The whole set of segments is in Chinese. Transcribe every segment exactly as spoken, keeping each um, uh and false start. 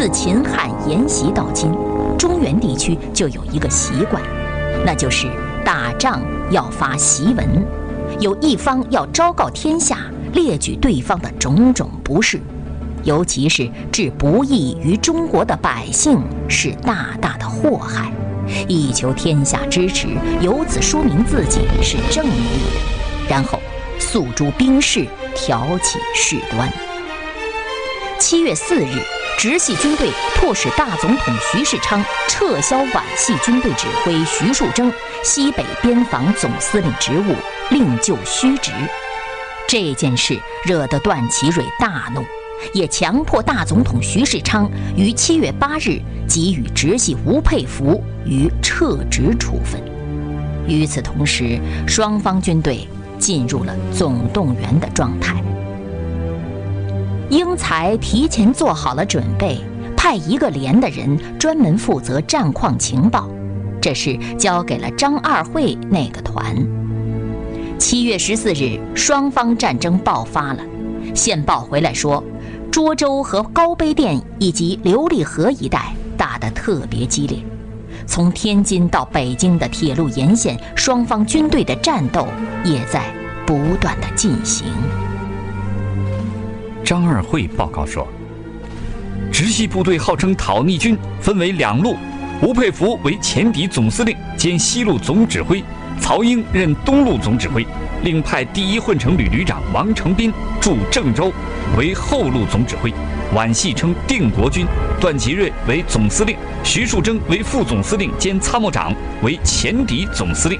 自秦汉沿袭到今，中原地区就有一个习惯，那就是打仗要发檄文，有一方要昭告天下，列举对方的种种不是，尤其是致不义于中国的百姓，是大大的祸害，以求天下支持，由此说明自己是正义的，然后诉诸兵士，挑起事端。七月四日，直系军队迫使大总统徐世昌撤销皖系军队指挥徐树铮西北边防总司令职务，另就虚职。这件事惹得段祺瑞大怒，也强迫大总统徐世昌于七月八日给予直系吴佩孚于撤职处分。与此同时，双方军队进入了总动员的状态。英才提前做好了准备，派一个连的人专门负责战况情报，这事交给了张二会那个团。七月十四日，双方战争爆发了。线报回来说，涿州和高碑店以及琉璃河一带打得特别激烈，从天津到北京的铁路沿线，双方军队的战斗也在不断的进行。 张二会报告说，直系部队号称讨逆军，分为两路，吴佩孚为前敌总司令兼西路总指挥，曹英任东路总指挥，另派第一混成旅旅长王承斌驻郑州为后路总指挥，皖系称定国军，段祺瑞为总司令，徐树铮为副总司令兼参谋长，为前敌总司令。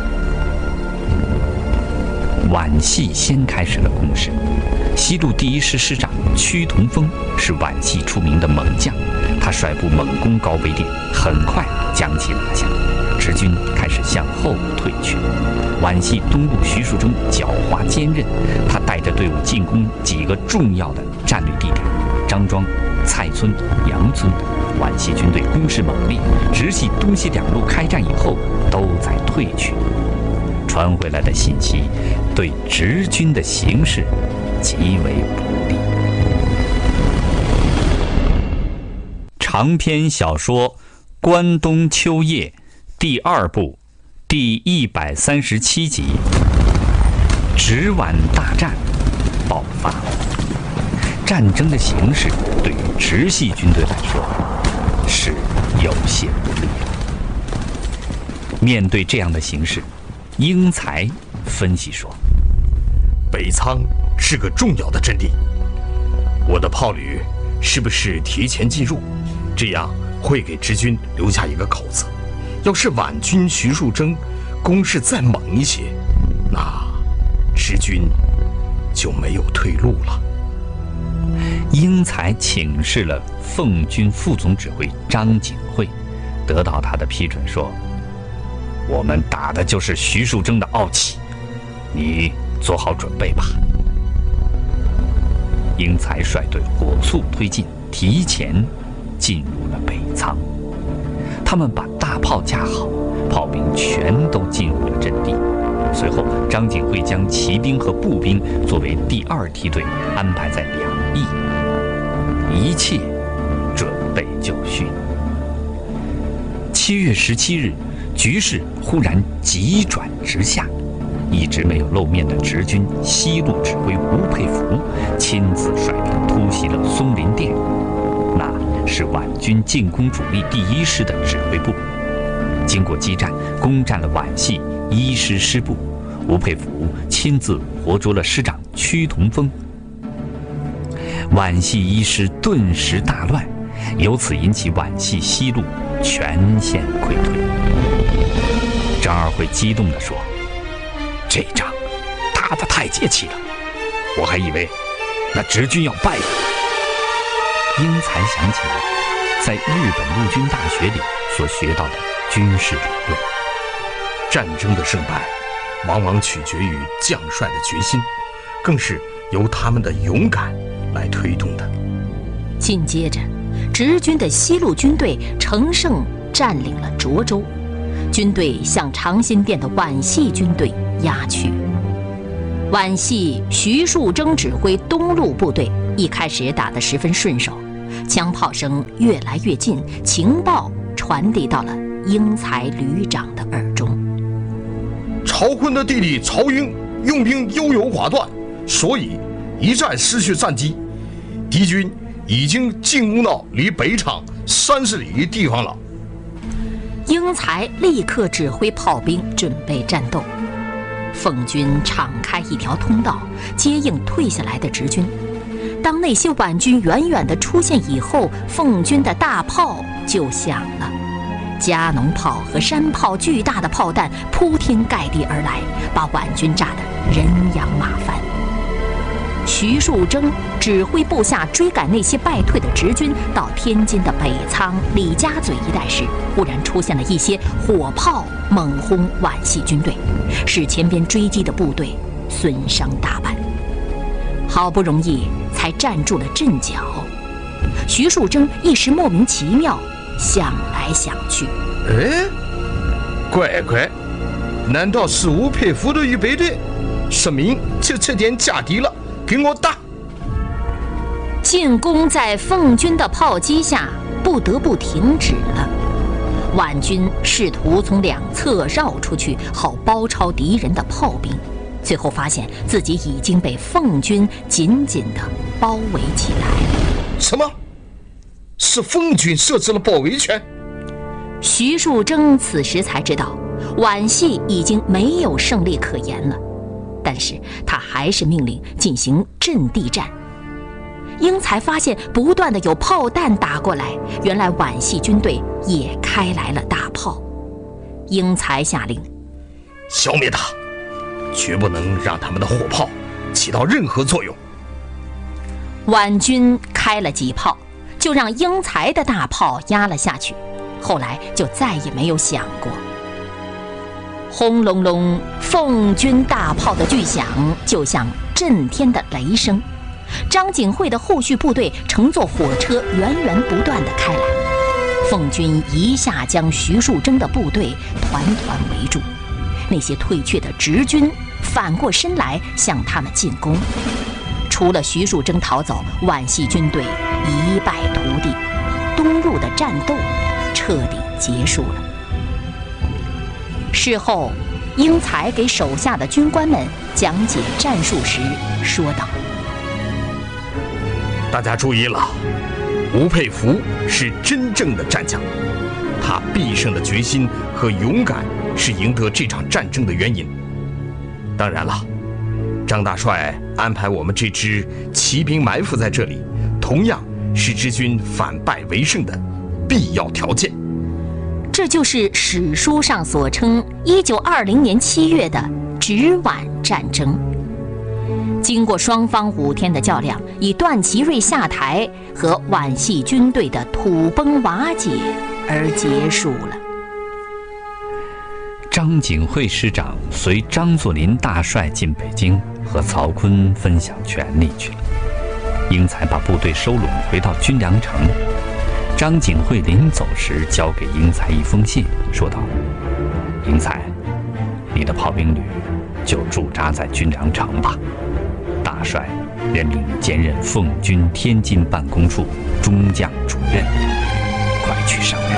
皖系先开始了攻势，西路第一师师长屈同峰是皖系出名的猛将，他率部猛攻高碑店，很快将其拿下。直军开始向后退去，皖系东路徐树铮狡猾坚韧，他带着队伍进攻几个重要的战略地点，张庄、蔡村、杨村。皖系军队攻势猛烈，直系东西两路开战以后都在退去。传回来的信息对直军的形势极为不利。长篇小说《关东秋夜》第二部第一百三十七集，直皖大战爆发。战争的形势对于直系军队来说是有些不利的。面对这样的形势，英才分析说， 北仓是个重要的阵地，我的炮旅是不是提前进入，这样会给直军留下一个口子。要是皖军徐树铮攻势再猛一些，那直军就没有退路了。 英才请示了奉军副总指挥张景惠，得到他的批准说，我们打的就是徐树铮的傲气，你做好准备吧。英才率队火速推进，提前进入了北仓。他们把大炮架好，炮兵全都进入了阵地。随后，张景惠将骑兵和步兵作为第二梯队安排在两翼，一切准备就绪。七月十七日，局势忽然急转直下，一直没有露面的直军西路指挥吴佩孚亲自率兵突袭了松林店，那是皖军进攻主力第一师的指挥部。经过激战，攻占了皖系一师师部，吴佩孚亲自活捉了师长屈同峰。皖系一师顿时大乱，由此引起皖系西路全线溃退。张二会激动地说，这仗打得太节气了，我还以为那直军要败了。英才想起了在日本陆军大学里所学到的军事理论， 战争的胜败往往取决于将帅的决心，更是由他们的勇敢来推动的。 紧接着，直军的西路军队乘胜占领了涿州，军队向长辛店的皖系军队压去。皖系徐树铮指挥东路部队一开始打得十分顺手， 枪炮声越来越近，情报传递到了英才旅长的耳中。 曹锟的弟弟曹英用兵优柔寡断，所以一战失去战机。敌军已经进攻到离北场三十里的地方了。 英才立刻指挥炮兵准备战斗。奉军敞开一条通道，接应退下来的直军。当那些皖军远远地出现以后，奉军的大炮就响了。加农炮和山炮巨大的炮弹铺天盖地而来，把皖军炸得人仰马翻。徐树铮指挥部下追赶那些败退的直军到天津的北仓、李家嘴一带时，忽然出现了一些火炮猛轰皖系军队，使前边追击的部队损伤大半。好不容易才站住了阵脚，徐树铮一时莫名其妙，想来想去， 哎，乖乖，难道是吴佩孚的预备队？说明就这点假敌了，给我打！ 进攻在奉军的炮击下不得不停止了。皖军试图从两侧绕出去，好包抄敌人的炮兵，最后发现自己已经被奉军紧紧地包围起来。 什么？是奉军设置了包围圈？ 徐树铮此时才知道，皖系已经没有胜利可言了，但是他还是命令进行阵地战。英才发现不断的有炮弹打过来，原来皖系军队也开来了大炮。英才下令消灭他，绝不能让他们的火炮起到任何作用。 皖军开了几炮，就让英才的大炮压了下去，后来就再也没有响过。轰隆隆，奉军大炮的巨响就像震天的雷声。张景惠的后续部队乘坐火车源源不断地开来，奉军一下将徐树铮的部队团团围住，那些退却的直军反过身来向他们进攻。除了徐树铮逃走，皖系军队一败涂地，东路的战斗彻底结束了。事后，英才给手下的军官们讲解战术时说道： 大家注意了，吴佩孚是真正的战将，他必胜的决心和勇敢是赢得这场战争的原因。当然了，张大帅安排我们这支骑兵埋伏在这里，同样是支军反败为胜的必要条件。 这就是史书上所称一九二零年七月的直皖战争。经过双方五天的较量，以段祺瑞下台和皖系军队的土崩瓦解而结束了。 张景惠师长随张作霖大帅进北京，和曹锟分享权力去了。英才把部队收拢回到军粮城。张景惠临走时交给英才一封信，说道：英才，你的炮兵旅就驻扎在军粮城吧。大帅任命你兼任奉军天津办公处中将主任，快去上任。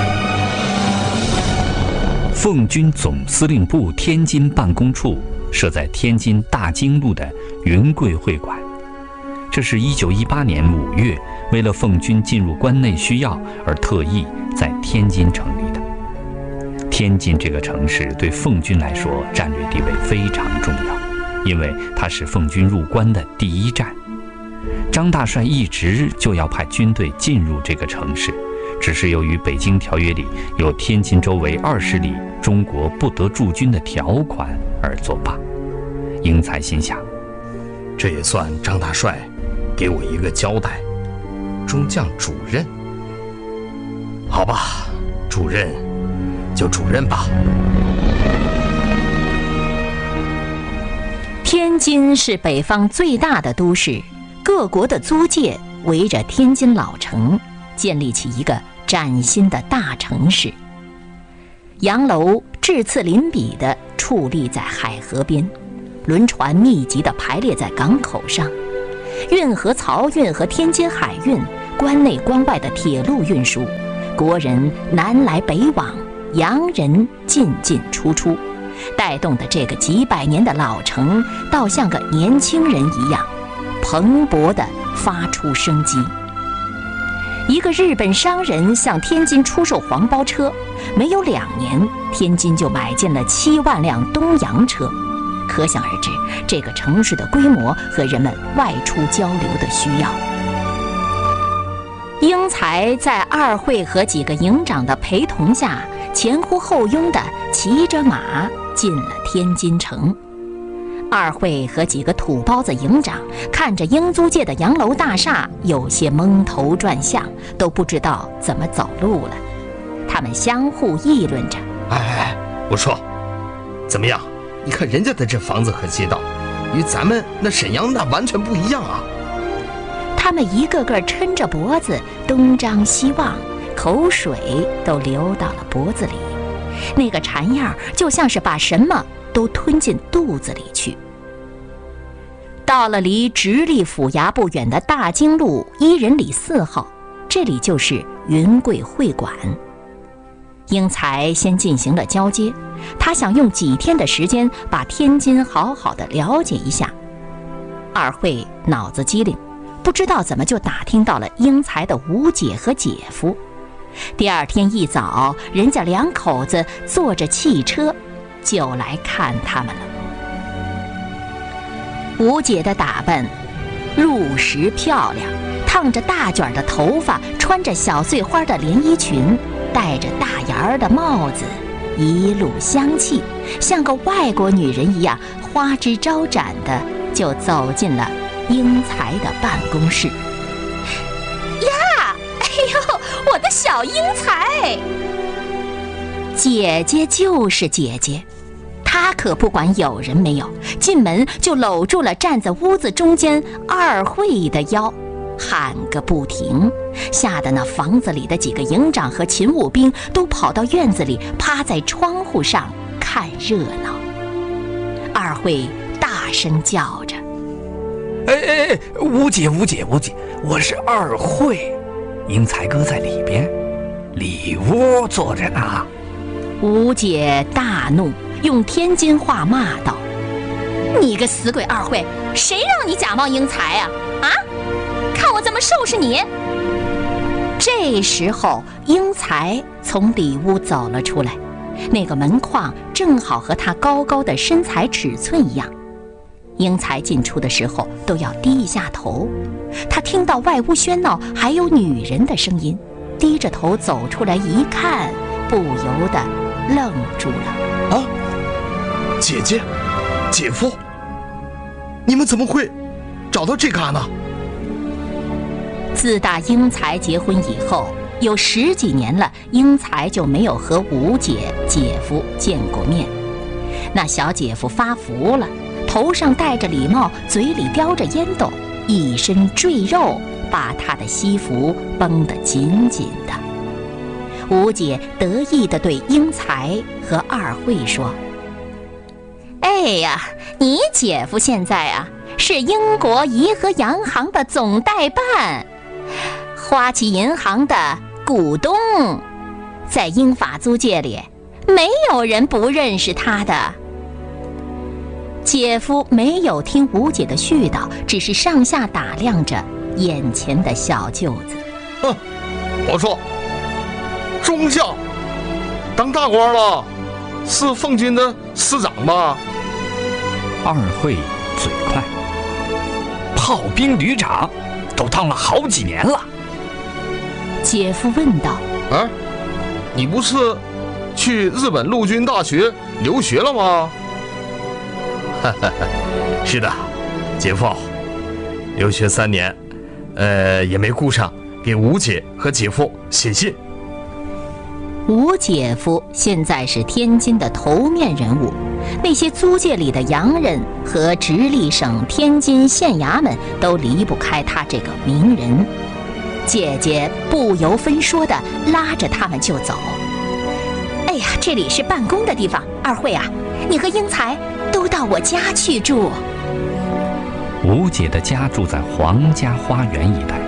奉军总司令部天津办公处设在天津大经路的云贵会馆，这是一九一八年五月为了奉军进入关内需要而特意在天津成立的。天津这个城市对奉军来说战略地位非常重要，因为它是奉军入关的第一站。张大帅一直就要派军队进入这个城市，只是由于北京条约里有天津周围二十里中国不得驻军的条款而作罢。英才心想， 这也算张大帅给我一个交代。中将主任，好吧，主任就主任吧。 天津是北方最大的都市，各国的租界围着天津老城建立起一个崭新的大城市。洋楼质次邻比地矗立在海河边，轮船密集地排列在港口上，运河漕运和天津海运关内关外的铁路运输，国人南来北往，洋人进进出出，带动的这个几百年的老城，倒像个年轻人一样，蓬勃地发出生机。一个日本商人向天津出售黄包车，没有两年，天津就买进了七万辆东洋车。可想而知，这个城市的规模和人们外出交流的需要。英才在二会和几个营长的陪同下，前呼后拥地骑着马进了天津城。二会和几个土包子营长看着英租界的洋楼大厦，有些蒙头转向，都不知道怎么走路了。他们相互议论着：“ 哎哎，我说，怎么样？你看人家的这房子和街道，与咱们那沈阳那完全不一样啊！” 他们一个个抻着脖子，东张西望，口水都流到了脖子里。那个馋样就像是把什么都吞进肚子里去。到了离直隶府衙不远的大经路一人里四号，这里就是云贵会馆。英才先进行了交接，他想用几天的时间把天津好好的了解一下。二会脑子机灵，不知道怎么就打听到了英才的吴姐和姐夫。第二天一早，人家两口子坐着汽车就来看他们了。吴姐的打扮入时漂亮，烫着大卷的头发，穿着小碎花的连衣裙，戴着大檐儿的帽子，一路香气，像个外国女人一样花枝招展的就走进了英才的办公室。呀，哎呦，我的小英才！姐姐就是姐姐，她可不管有人没有，进门就搂住了站在屋子中间二会的腰，喊个不停，吓得那房子里的几个营长和勤务兵都跑到院子里，趴在窗户上看热闹。二会大声叫着：“ 哎哎哎，吴姐吴姐吴姐，我是二会，英才哥在里边，里屋坐着呢。” 吴姐大怒，用天津话骂道：“你个死鬼二会，谁让你假冒英才啊？啊！看我怎么收拾你！”这时候，英才从里屋走了出来，那个门框正好和他高高的身材尺寸一样。英才进出的时候都要低一下头，他听到外屋喧闹，还有女人的声音，低着头走出来一看，不由得愣住了。 啊，姐姐，姐夫，你们怎么会找到这嘎呢？ 自打英才结婚以后，有十几年了，英才就没有和吴姐姐夫见过面。那小姐夫发福了，头上戴着礼帽，嘴里叼着烟斗，一身赘肉，把他的西服绷得紧紧的。吴姐得意地对英才和二会说：“哎呀，你姐夫现在啊是英国怡和洋行的总代办，花旗银行的股东，在英法租界里没有人不认识他的。”姐夫没有听吴姐的絮叨，只是上下打量着眼前的小舅子。 哼，我说，中将当大官了，是奉军的师长吧？ 二会嘴快，炮兵旅长都当了好几年了。 姐夫问道：“ 啊，你不是去日本陆军大学留学了吗？”是的，姐夫，留学三年，呃，也没顾上给吴姐和姐夫写信。 吴姐夫现在是天津的头面人物，那些租界里的洋人和直隶省天津县衙门都离不开他这个名人。姐姐不由分说地拉着他们就走。哎呀，这里是办公的地方，二会啊，你和英才都到我家去住。 吴姐的家住在皇家花园一带，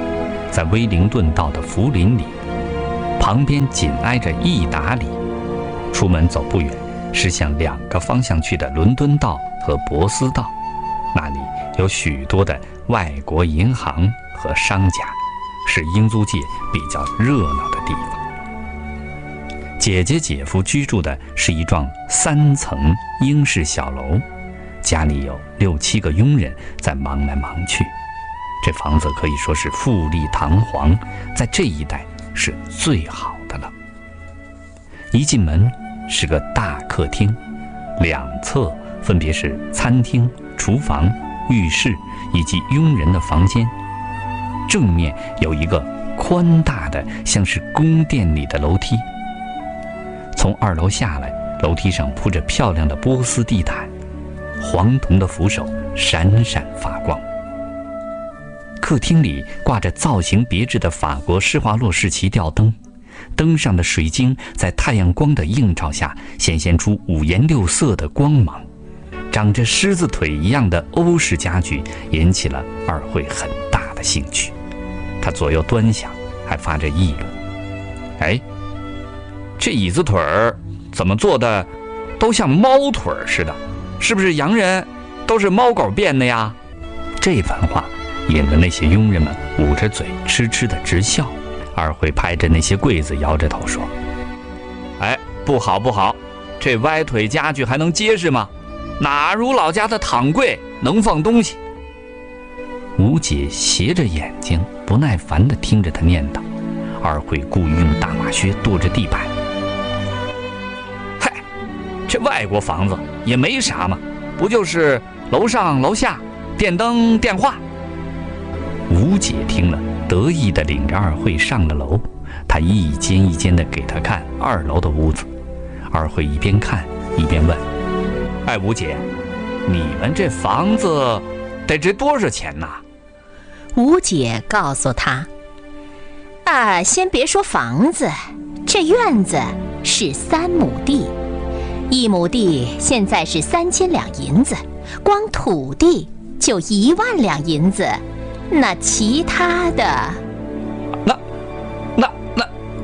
在威灵顿道的福林里，旁边紧挨着义达里。出门走不远，是向两个方向去的伦敦道和博斯道，那里有许多的外国银行和商家，是英租界比较热闹的地方。姐姐姐夫居住的是一幢三层英式小楼，家里有六七个佣人在忙来忙去。这房子可以说是富丽堂皇，在这一带是最好的了。一进门是个大客厅，两侧分别是餐厅、厨房、浴室以及佣人的房间。正面有一个宽大的像是宫殿里的楼梯。从二楼下来，楼梯上铺着漂亮的波斯地毯，黄铜的扶手闪闪发光。客厅里挂着造型别致的法国施华洛世奇吊灯，灯上的水晶在太阳光的映照下显现出五颜六色的光芒。长着狮子腿一样的欧式家具引起了二惠很大的兴趣。他左右端详，还发着议论：哎，这椅子腿儿怎么做的都像猫腿儿似的，是不是洋人都是猫狗变的呀？这番话引得那些佣人们捂着嘴痴痴的直笑。二惠拍着那些柜子摇着头说：哎，不好不好，这歪腿家具还能结实吗？哪如老家的躺柜能放东西。吴姐斜着眼睛不耐烦地听着他念叨。二惠故意用大马靴跺着地板：嗨，这外国房子也没啥嘛，不就是楼上楼下电灯电话。吴姐听了，得意地领着二惠上了楼。她一间一间地给她看二楼的屋子。二惠一边看一边问：哎，吴姐，你们这房子得值多少钱呐？ 吴姐告诉他：啊，先别说房子，这院子是三亩地，一亩地现在是三千两银子，光土地就一万两银子，那其他的…… 那、那、那……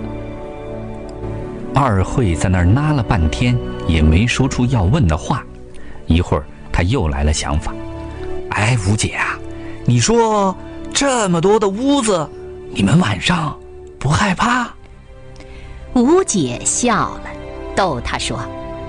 二惠在那儿拉了半天，也没说出要问的话。一会儿，他又来了想法：哎，吴姐啊，你说这么多的屋子，你们晚上不害怕？ 吴姐笑了，逗他说：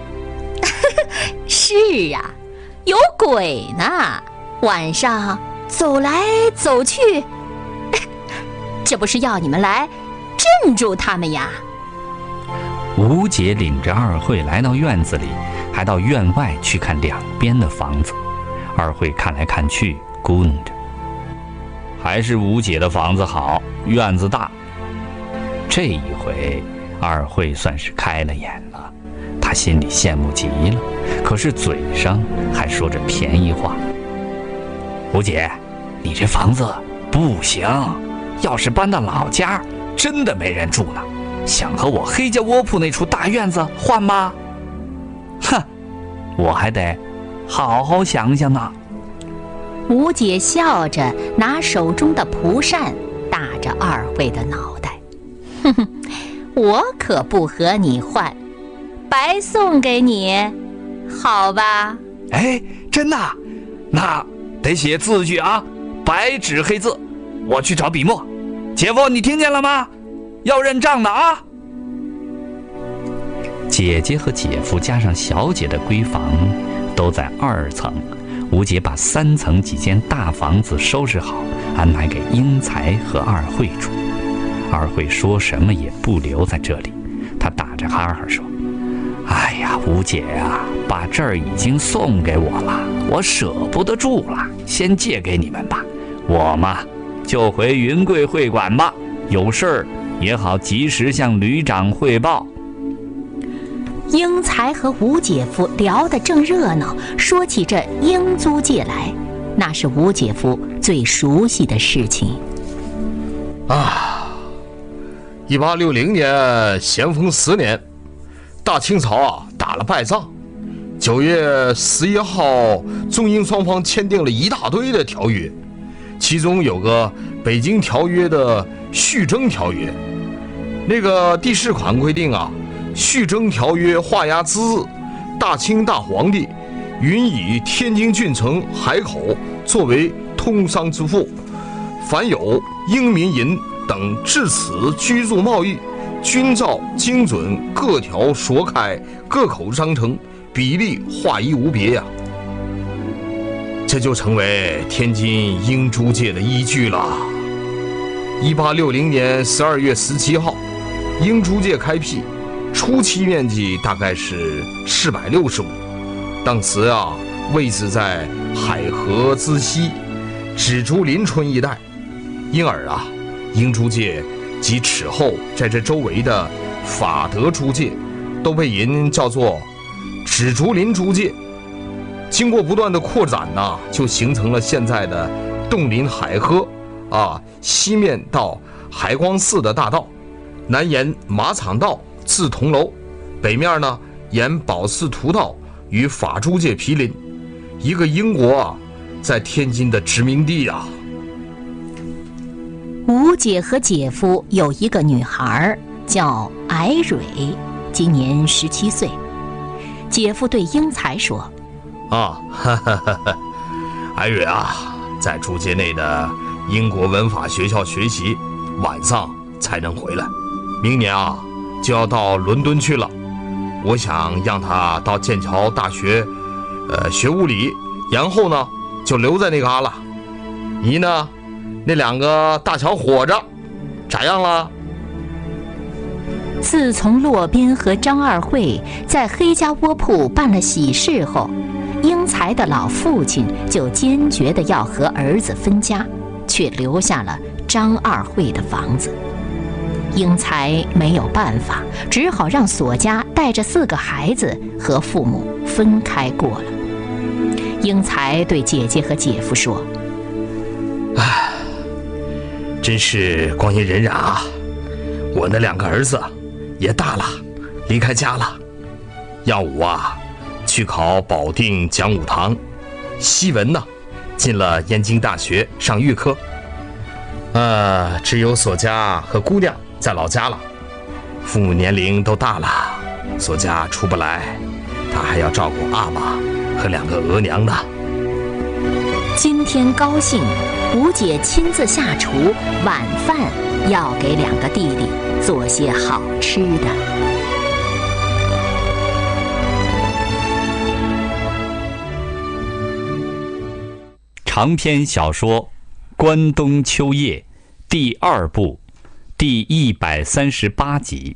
是啊，有鬼呢，晚上走来走去，这不是要你们来镇住他们呀。 吴姐领着二惠来到院子里，还到院外去看两边的房子。二惠看来看去，咕哝着：还是吴姐的房子好，院子大。这一回二惠算是开了眼了，她心里羡慕极了，可是嘴上还说着便宜话：吴姐，你这房子不行，要是搬到老家，真的没人住呢。想和我黑家窝铺那处大院子换吗？哼，我还得好好想想呢。 吴姐笑着拿手中的蒲扇打着二惠的脑袋：哼哼，我可不和你换，白送给你，好吧？ 哎，真的？那得写字据啊，白纸黑字。我去找笔墨。姐夫，你听见了吗？要认账的啊！姐姐和姐夫加上小姐的闺房都在二层。吴姐把三层几间大房子收拾好，安排给英才和二惠住。二惠说什么也不留在这里，她打着哈哈说：哎呀，吴姐啊，把这儿已经送给我了，我舍不得住了，先借给你们吧。我嘛，就回云贵会馆吧，有事儿也好及时向旅长汇报。 英才和吴姐夫聊得正热闹，说起这英租界来，那是吴姐夫最熟悉的事情。 啊，一八六零年咸丰十年，大清朝啊打了败仗。九月十一号，中英双方签订了一大堆的条约， 其中有个北京条约的续征条约，那个第四款规定啊，续征条约画押之日，大清大皇帝允以天津郡城海口作为通商之埠，凡有英民银等至此居住贸易，均照精准各条所开各口商城，比例划一无别呀、啊。这就成为天津英租界的依据了。一八六零年十二月十七号，英租界开辟，初期面积大概是四百六十亩，当时啊，位置在海河之西紫竹林村一带，因而啊，英租界及此后在这周围的法德租界都被人叫做紫竹林租界。经过不断的扩展呢、啊，就形成了现在的东临海河，啊，西面到海光寺的大道，南沿马场道至铜楼，北面呢沿保士图道与法租界毗邻，一个英国啊在天津的殖民地啊。 吴姐和姐夫有一个女孩叫艾蕊，今年十七岁。姐夫对英才说： 啊，哈哈哈哈，艾蕊啊，在租界内的英国文法学校学习，晚上才能回来。明年啊，就要到伦敦去了。我想让他到剑桥大学，呃，学物理，然后呢，就留在那旮旯。你呢，那两个大小伙子，咋样了？ 自从骆宾和张二惠在黑家窝铺办了喜事后，英才的老父亲就坚决地要和儿子分家，却留下了张二惠的房子。英才没有办法，只好让索家带着四个孩子和父母分开过了。英才对姐姐和姐夫说： 唉，真是光阴荏苒啊！我那两个儿子也大了，离开家了。耀武啊，去考保定讲武堂；西文呢，进了燕京大学上预科。呃，只有索家和姑娘在老家了，父母年龄都大了，索家出不来，他还要照顾阿玛和两个额娘呢。 今天高兴，吴姐亲自下厨，晚饭要给两个弟弟做些好吃的。 长篇小说《关东秋夜》第二部第一百三十八集。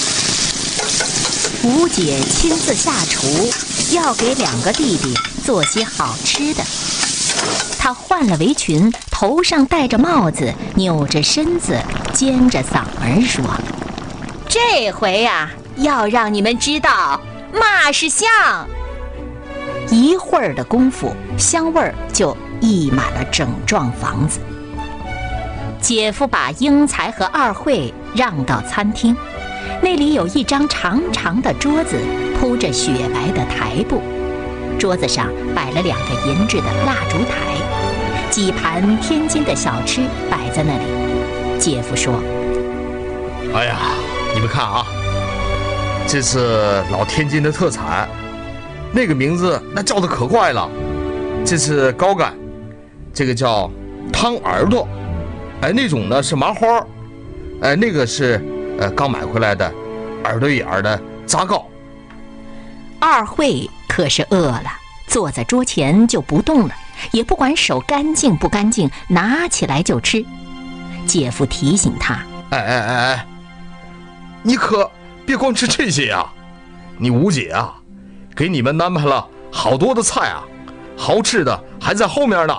吴姐亲自下厨，要给两个弟弟做些好吃的。她换了围裙，头上戴着帽子，扭着身子，尖着嗓门说：这回呀、啊，要让你们知道嘛是香。一会儿的功夫，香味儿就溢满了整幢房子。姐夫把英才和二惠让到餐厅，那里有一张长长的桌子，铺着雪白的台布，桌子上摆了两个银质的蜡烛台，几盘天津的小吃摆在那里。姐夫说： 哎呀，你们看啊，这是老天津的特产，那个名字那叫的可怪了。这是高干，这个叫汤耳朵，哎，那种呢是麻花，哎，那个是呃刚买回来的耳朵眼儿的炸糕。 二惠可是饿了，坐在桌前就不动了，也不管手干净不干净，拿起来就吃。姐夫提醒他： 哎哎哎哎，你可别光吃这些呀！你吴姐啊，给你们安排了好多的菜啊，好吃的还在后面呢。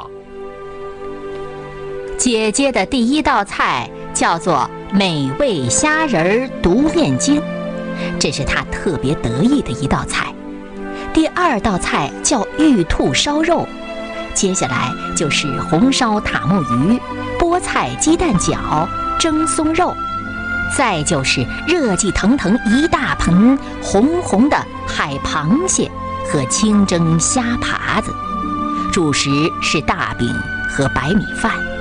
姐姐的第一道菜叫做美味虾仁独面筋，这是她特别得意的一道菜。第二道菜叫玉兔烧肉，接下来就是红烧塔木鱼、菠菜鸡蛋饺、蒸松肉，再就是热气腾腾一大盆红红的海螃蟹和清蒸虾爬子，主食是大饼和白米饭。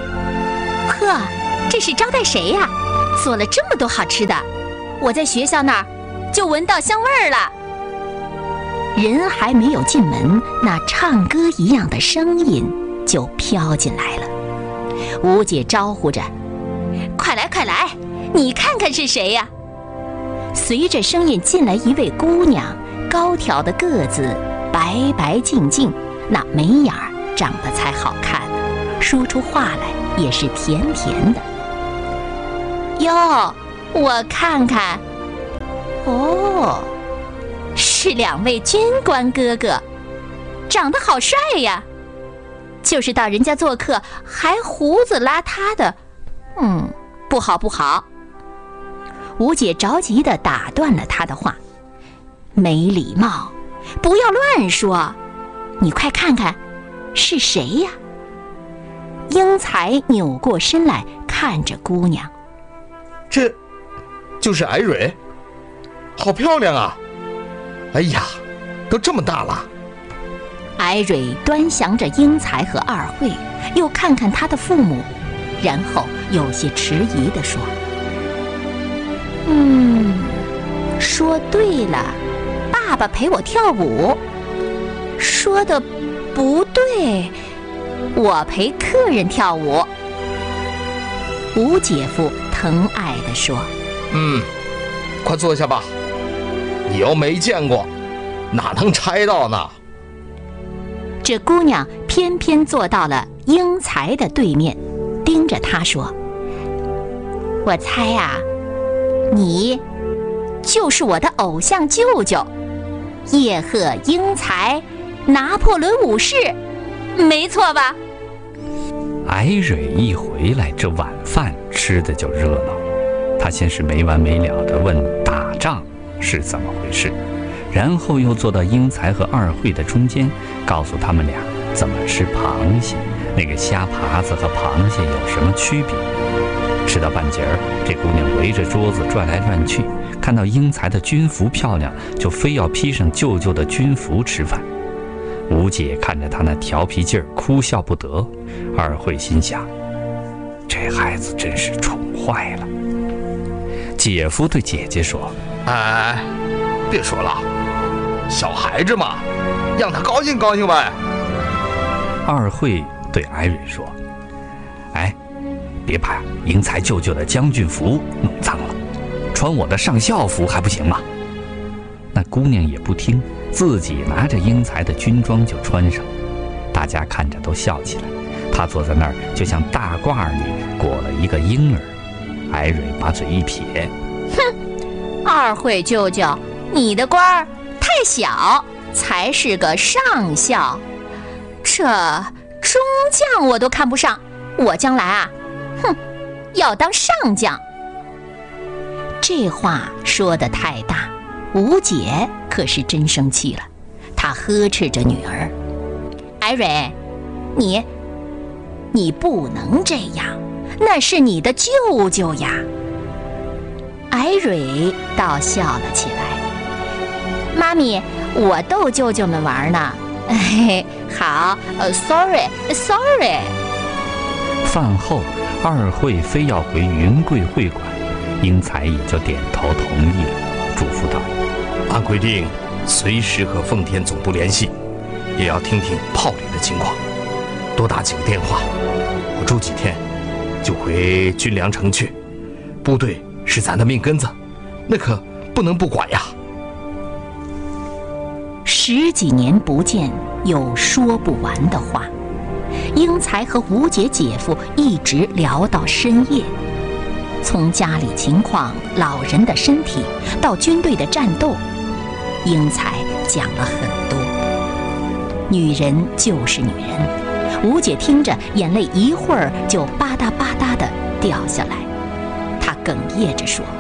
呵，这是招待谁呀？做了这么多好吃的，我在学校那儿就闻到香味儿了。人还没有进门，那唱歌一样的声音就飘进来了。吴姐招呼着：“快来快来，你看看是谁呀？”随着声音进来一位姑娘，高挑的个子，白白净净，那眉眼儿长得才好看呢，说出话来也是甜甜的。哟，我看看，哦，是两位军官哥哥，长得好帅呀！就是到人家做客，还胡子邋遢的，嗯，不好不好。吴姐着急地打断了他的话：“没礼貌，不要乱说！你快看看，是谁呀？”英才扭过身来看着姑娘：“ 这，就是艾蕊，好漂亮啊！哎呀，都这么大了。” 艾蕊端详着英才和二慧，又看看他的父母，然后有些迟疑地说：“嗯，说对了，爸爸陪我跳舞。说的不对，我陪客人跳舞。”吴姐夫疼爱地说：“ 嗯，快坐下吧，你又没见过，哪能猜到呢？” 这姑娘偏偏坐到了英才的对面，盯着他说：“我猜呀、啊，你就是我的偶像舅舅，叶赫英才，拿破仑武士，没错吧？” 艾蕊一回来，这晚饭吃的就热闹。他先是没完没了地问打仗是怎么回事，然后又坐到英才和二慧的中间，告诉他们俩怎么吃螃蟹，那个虾爬子和螃蟹有什么区别。吃到半截儿，这姑娘围着桌子转来转去，看到英才的军服漂亮，就非要披上舅舅的军服吃饭。吴姐看着她那调皮劲儿，哭笑不得。二慧心想，这孩子真是宠坏了。姐夫对姐姐说：“ 哎，别说了，小孩子嘛，让他高兴高兴呗。” 二慧对艾蕊说：“哎，别把英才舅舅的将军服弄脏了，穿我的上校服还不行吗？”那姑娘也不听，自己拿着英才的军装就穿上。大家看着都笑起来。她坐在那儿，就像大褂里裹了一个婴儿。艾蕊把嘴一撇：“ 哼，二慧舅舅，你的官儿太小，才是个上校。这中将我都看不上，我将来啊，哼，要当上将。”这话说得太大，吴姐可是真生气了。她呵斥着女儿：“艾蕊，你你不能这样，那是你的舅舅呀。”艾蕊倒笑了起来：“妈咪，我逗舅舅们玩呢。嘿，好，呃 ，sorry sorry。” 饭后，二慧非要回云贵会馆，英才也就点头同意了，嘱咐道：“ 按规定，随时和奉天总部联系，也要听听炮里的情况，多打几个电话。我住几天，就回军粮城去。部队是咱的命根子，那可不能不管呀。” 十几年不见，有说不完的话。英才和吴姐姐夫一直聊到深夜，从家里情况、老人的身体到军队的战斗，英才讲了很多。女人就是女人，吴姐听着，眼泪一会儿就吧嗒吧嗒地掉下来。她哽咽着说：“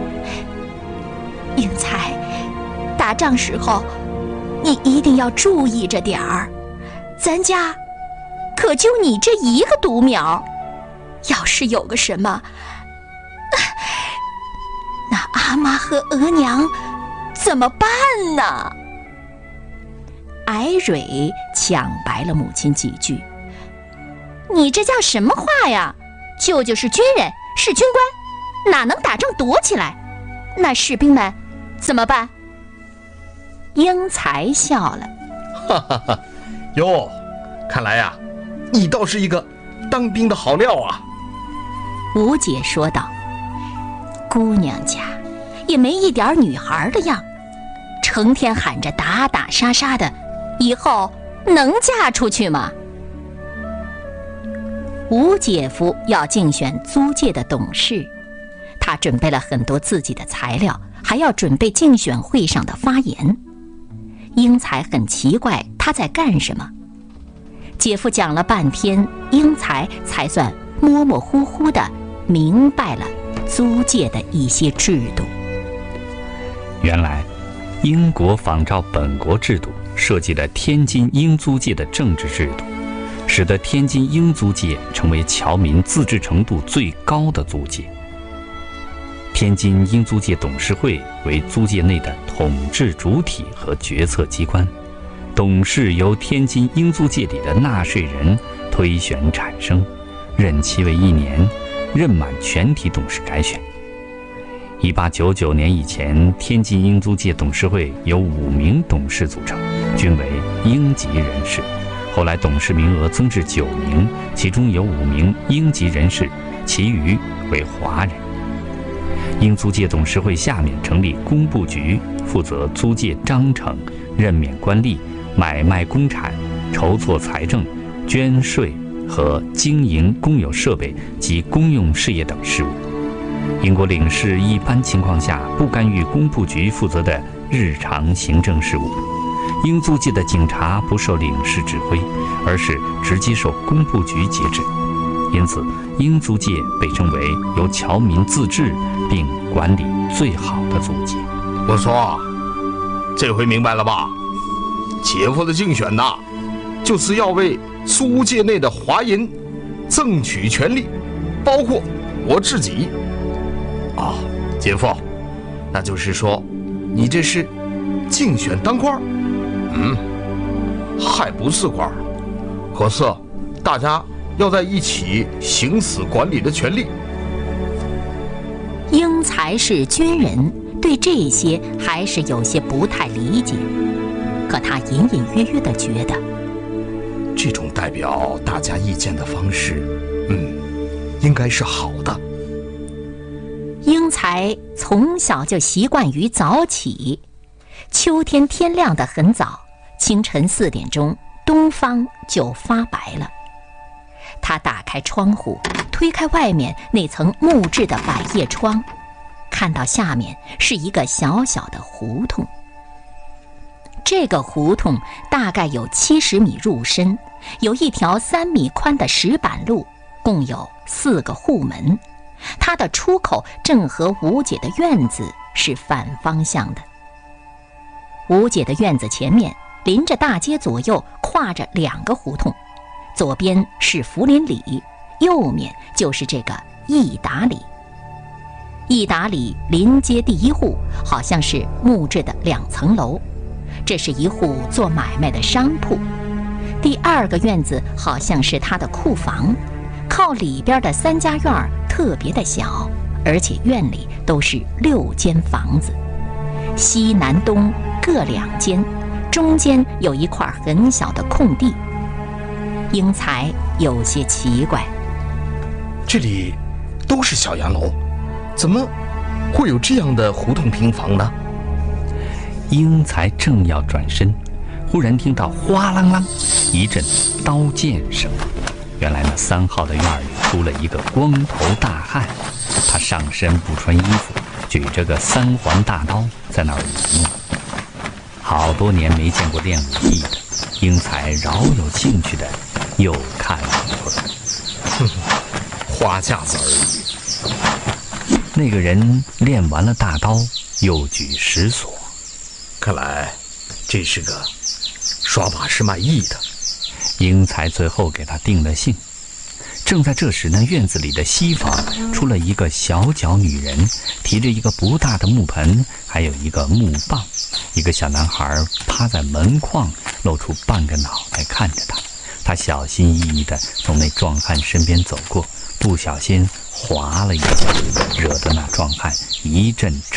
英才，打仗时候你一定要注意着点儿，咱家可就你这一个独苗，要是有个什么，那阿妈和额娘怎么办呢？”艾蕊抢白了母亲几句：“你这叫什么话呀？ 舅舅是军人，是军官，哪能打仗躲起来？那士兵们怎么办？英才笑了， 哈哈哈，哟，看来呀、啊，你倒是一个当兵的好料啊。 吴姐说道，姑娘家也没一点女孩的样，成天喊着打打杀杀的，以后能嫁出去吗？吴姐夫要竞选租界的董事，他准备了很多自己的材料，还要准备竞选会上的发言。英才很奇怪他在干什么，姐夫讲了半天，英才才算模模糊糊地明白了租界的一些制度。 原来英国仿照本国制度设计了天津英租界的政治制度，使得天津英租界成为侨民自治程度最高的租界。天津英租界董事会为租界内的统治主体和决策机关，董事由天津英租界里的纳税人推选产生，任期为一年，任满全体董事改选。一八九九年以前，天津英租界董事会由五名董事组成，均为英籍人士。后来董事名额增至九名，其中有五名英籍人士，其余为华人。英租界董事会下面成立工部局，负责租界章程、任免官吏、买卖公产、筹措财政、捐税和经营公有设备及公用事业等事务。英国领事一般情况下不干预工部局负责的日常行政事务。英租界的警察不受领事指挥，而是直接受工部局节制，因此英租界被称为由侨民自治并管理最好的租界。 我说，这回明白了吧？姐夫的竞选呐，就是要为租界内的华人争取权利，包括我自己。啊，姐夫，那就是说，你这是竞选当官？嗯，还不是官，可是大家要在一起行使管理的权利。 英才是军人，对这些还是有些不太理解，可他隐隐约约地觉得， 这种代表大家意见的方式，嗯，应该是好的。 英才从小就习惯于早起，秋天天亮得很早，清晨四点钟，东方就发白了。他打开窗户，推开外面那层木质的百叶窗，看到下面是一个小小的胡同。这个胡同大概有七十米入深，有一条三米宽的石板路，共有四个户门。它的出口正和吴姐的院子是反方向的。吴姐的院子前面临着大街，左右跨着两个胡同，左边是福林里，右面就是这个益达里。益达里临街第一户好像是木质的两层楼，这是一户做买卖的商铺。第二个院子好像是他的库房，靠里边的三家院特别的小，而且院里都是六间房子，西南东各两间，中间有一块很小的空地。英才有些奇怪， 这里都是小洋楼，怎么会有这样的胡同平房呢？ 英才正要转身，忽然听到哗啷啷一阵刀剑声。原来那三号的院里出了一个光头大汉，他上身不穿衣服，举着个三环大刀在那儿舞弄。好多年没见过练武艺的，英才饶有兴趣的又看了一会儿。 哼，花架子而已。 那个人练完了大刀，又举石锁， 看来这是个耍把式卖艺的。 英才最后给他定了性。正在这时，那院子里的西房出了一个小脚女人，提着一个不大的木盆，还有一个木棒。一个小男孩趴在门框，露出半个脑袋看着他。他小心翼翼地从那壮汉身边走过， 不小心滑了一跤，惹得那壮汉一阵